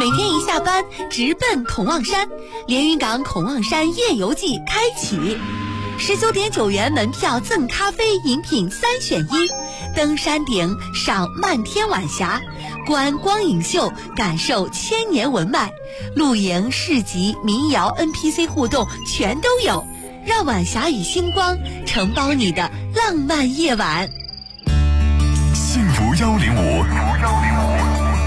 每天一下班直奔孔望山，连云港孔望山夜游记开启。19.9元门票赠咖啡饮品3选1，登山顶赏漫天晚霞，观光影秀感受千年文脉，露营市集民谣 NPC 互动全都有，让晚霞与星光承包你的浪漫夜晚。 幸福105